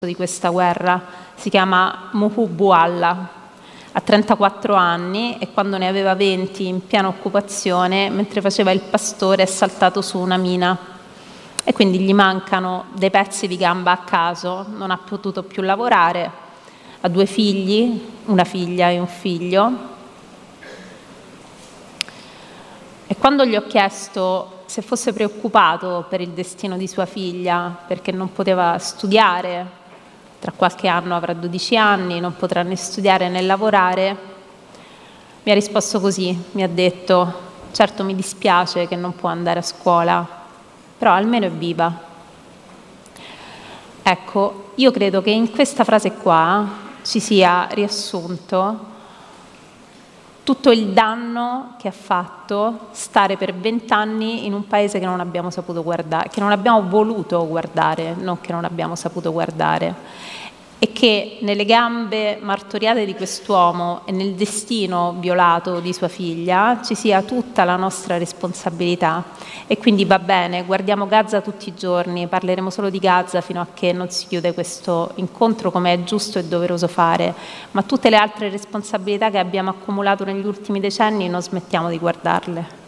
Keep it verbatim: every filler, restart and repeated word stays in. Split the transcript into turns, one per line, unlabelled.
di questa guerra, si chiama Muhubu Allah, ha trentaquattro anni e quando ne aveva venti in piena occupazione, mentre faceva il pastore, è saltato su una mina e quindi gli mancano dei pezzi di gamba a caso, non ha potuto più lavorare, ha due figli, una figlia e un figlio. E quando gli ho chiesto se fosse preoccupato per il destino di sua figlia, perché non poteva studiare, tra qualche anno avrà dodici anni, non potrà né studiare né lavorare, mi ha risposto così, mi ha detto: certo mi dispiace che non può andare a scuola, però almeno è viva. Ecco, io credo che in questa frase qua ci sia riassunto tutto il danno che ha fatto stare per vent'anni in un paese che non abbiamo saputo guardare, che non abbiamo voluto guardare, non che non abbiamo saputo guardare, e che nelle gambe martoriate di quest'uomo e nel destino violato di sua figlia ci sia tutta la nostra responsabilità. E quindi va bene, guardiamo Gaza tutti i giorni, parleremo solo di Gaza fino a che non si chiude questo incontro, come è giusto e doveroso fare, ma tutte le altre responsabilità che abbiamo accumulato negli ultimi decenni non smettiamo di guardarle.